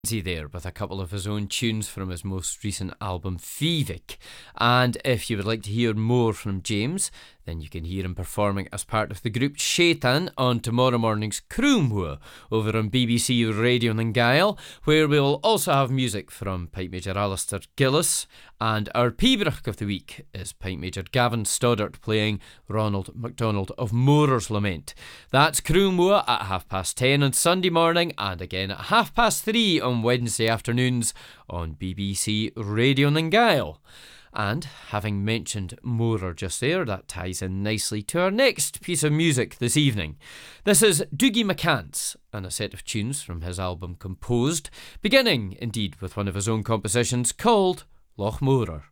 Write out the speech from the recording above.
there with a couple of his own tunes from his most recent album Fivik. And if you would like to hear more from James, then you can hear him performing as part of the group Shaitan on tomorrow morning's Croomhua over on BBC Radio Nangail, where we will also have music from Pipe Major Alistair Gillis, and our Pibroch of the week is Pipe Major Gavin Stoddart playing Ronald MacDonald of Moorer's Lament. That's Croomhua at 10:30 on Sunday morning, and again at 3:30 on Wednesday afternoons on BBC Radio Nangail. And having mentioned Moorer just there, that ties in nicely to our next piece of music this evening. This is Dougie McCants and a set of tunes from his album Composed, beginning indeed with one of his own compositions called Loch Moorer.